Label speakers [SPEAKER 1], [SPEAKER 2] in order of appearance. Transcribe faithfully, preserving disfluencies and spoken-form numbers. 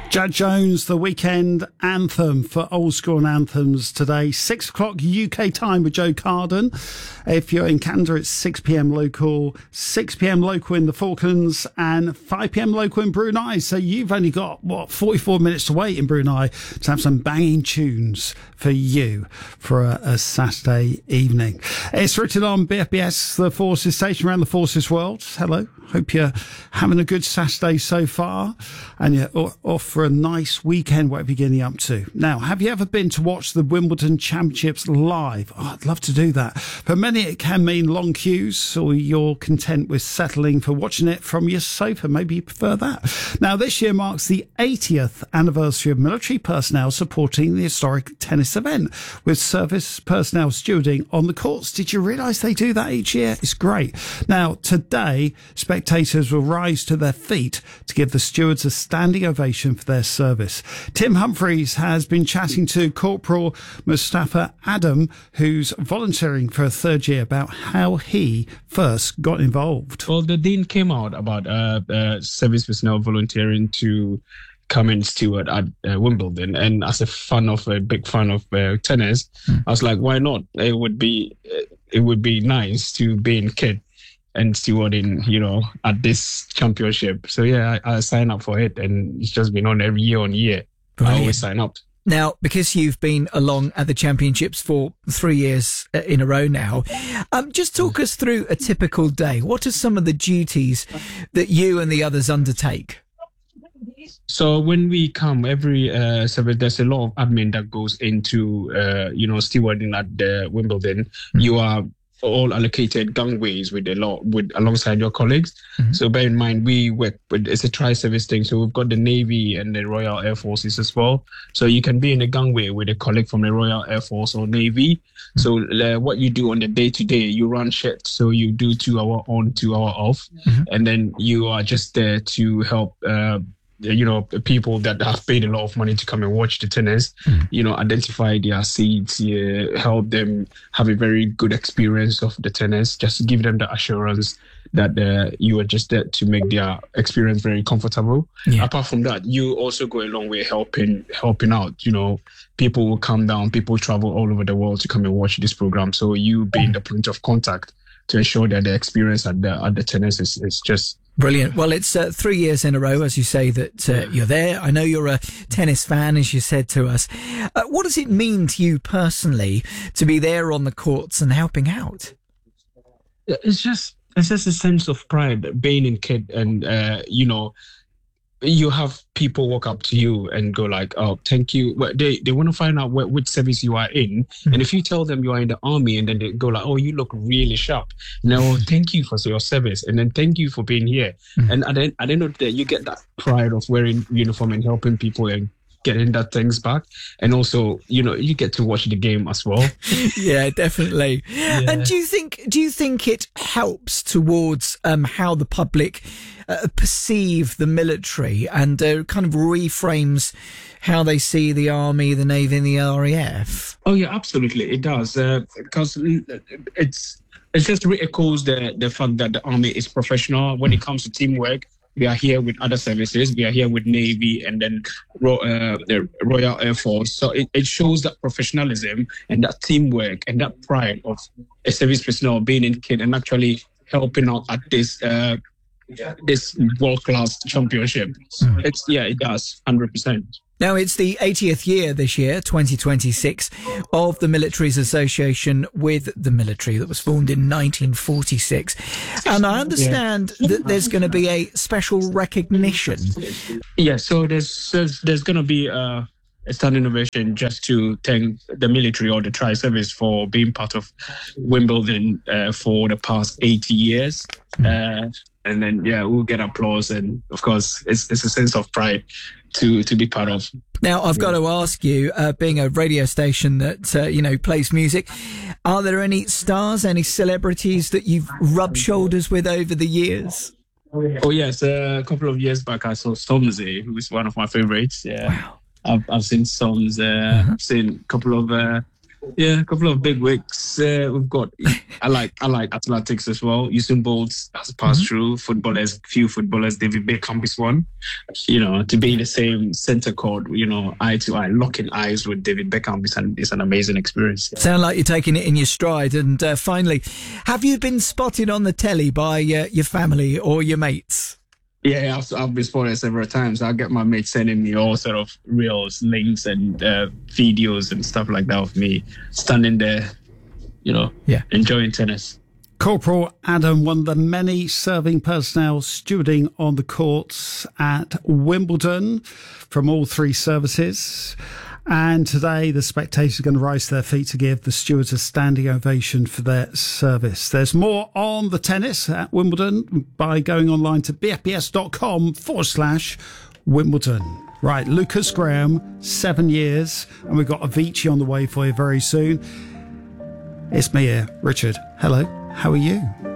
[SPEAKER 1] Jad Jones, the weekend anthem for Old School and Anthems today. Six o'clock U K time with Joe Carden. If you're in Canada, it's six p.m. local, six p.m. local in the Falklands, and five p.m. local in Brunei. So you've only got, what, forty-four minutes to wait in Brunei to have some banging tunes for you for a, a Saturday evening. It's written on B F B S, the Forces Station around the Forces world. Hello. Hope you're having a good Saturday so far and you're off for a nice weekend, whatever you're getting up to. Now, have you ever been to watch the Wimbledon Championships live? Oh, I'd love to do that. For many, it can mean long queues, or you're content with settling for watching it from your sofa. Maybe you prefer that. Now, this year marks the eightieth anniversary of military personnel supporting the historic tennis event, with service personnel stewarding on the courts. Did you realise they do that each year? It's great. Now, today, spectators will rise to their feet to give the stewards a standing ovation for their service. Tim Humphreys has been chatting to Corporal Mustafa Adam, who's volunteering for a third year, about how he first got involved.
[SPEAKER 2] Well, the dean came out about uh, uh, service personnel volunteering to come and steward at uh, Wimbledon, and as a fan of a big fan of uh, tennis, mm. I was like, why not? It would be it would be nice to be in kit and stewarding, you know, at this championship. So yeah, I, I signed up for it, and it's just been on every year on year. Brilliant. I always sign up.
[SPEAKER 3] Now, because you've been along at the championships for three years in a row now, um, just talk us through a typical day. What are some of the duties that you and the others undertake?
[SPEAKER 2] So when we come every uh, service, there's a lot of admin that goes into, uh, you know, stewarding at the Wimbledon. Mm-hmm. You are all allocated gangways with a lot with alongside your colleagues. Mm-hmm. So bear in mind, we work with, it's a tri-service thing. So we've got the Navy and the Royal Air Forces as well. So you can be in a gangway with a colleague from the Royal Air Force or Navy. Mm-hmm. So uh, what you do on the day to day, you run shift. So you do two hour on, two hour off, mm-hmm. and then you are just there to help, uh, you know, people that have paid a lot of money to come and watch the tennis, mm. you know, identify their seats, yeah, help them have a very good experience of the tennis, just give them the assurance that uh, you are just there to make their experience very comfortable. Yeah. Apart from that, you also go a long way helping helping out. You know, people will come down, people travel all over the world to come and watch this program. So you being the point of contact to ensure that the experience at the at the tennis is, is just
[SPEAKER 3] brilliant. Well, it's uh, three years in a row, as you say, that uh, you're there. I know you're a tennis fan, as you said to us. Uh, what does it mean to you personally to be there on the courts and helping out?
[SPEAKER 2] It's just it's just a sense of pride being in kid, and uh, you know, you have people walk up to you and go like, oh, thank you. Well, they they want to find out what, which service you are in. Mm-hmm. And if you tell them you are in the army, and then they go like, oh, you look really sharp. No, thank you for your service. And then thank you for being here. Mm-hmm. And at the, at the end of the day, you get that pride of wearing uniform and helping people and getting that things back. And also, you know, you get to watch the game as well.
[SPEAKER 3] Yeah, definitely. Yeah. And do you think, do you think it helps towards um, how the public uh, perceive the military, and uh, kind of reframes how they see the Army, the Navy and the R A F?
[SPEAKER 2] Oh yeah, absolutely. It does. Uh, because it's, it just re-echoes the, the fact that the Army is professional when it comes to teamwork. We are here with other services. We are here with Navy and then uh, the Royal Air Force. So it, it shows that professionalism and that teamwork and that pride of a service personnel being in kit and actually helping out at this uh, this world-class championship. Mm. It's yeah, it does, one hundred percent.
[SPEAKER 3] Now, it's the eightieth year this year, twenty twenty-six, of the Military's Association with the Military that was formed in nineteen forty-six. And I understand yeah. that there's going to be a special recognition.
[SPEAKER 2] Yeah, so there's there's, there's going to be a, a standing ovation just to thank the military or the tri-service for being part of Wimbledon uh, for the past eighty years. Uh, and then, yeah, we'll get applause. And, of course, it's, it's a sense of pride to to be part of.
[SPEAKER 3] Now, I've got to ask you, uh, being a radio station that, uh, you know, plays music, are there any stars, any celebrities that you've rubbed shoulders with over the years?
[SPEAKER 2] Oh, yes. Uh, a couple of years back, I saw Stormzy, who is one of my favorites. Yeah.
[SPEAKER 3] Wow.
[SPEAKER 2] I've, I've seen Storms. Uh, uh-huh. I've seen a couple of uh, Yeah, a couple of big wigs. Uh, we've got. I like. I like athletics as well. Usain Bolt has passed mm-hmm. through. Footballers, few footballers. David Beckham is one. You know, to be in the same center court, you know, eye to eye, locking eyes with David Beckham is an is an amazing experience. Yeah.
[SPEAKER 3] Sound like you're taking it in your stride. And uh, finally, have you been spotted on the telly by uh, your family or your mates?
[SPEAKER 2] Yeah, I've, I've been spotted several times. I get my mates sending me all sort of reels, links, and uh, videos and stuff like that of me standing there, you know,
[SPEAKER 3] yeah.
[SPEAKER 2] enjoying tennis.
[SPEAKER 1] Corporal Adam, one of the many serving personnel stewarding on the courts at Wimbledon from all three services. And today, the spectators are going to rise to their feet to give the stewards a standing ovation for their service. There's more on the tennis at Wimbledon by going online to bfbs.com forward slash Wimbledon. Right, Lucas Graham, seven years, and we've got Avicii on the way for you very soon. It's me here, Richard. Hello, how are you?